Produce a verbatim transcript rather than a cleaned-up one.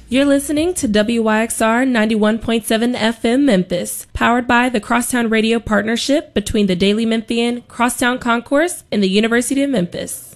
You're listening to W Y X R ninety-one point seven F M Memphis, powered by the Crosstown Radio partnership between the Daily Memphian, Crosstown Concourse, and the University of Memphis.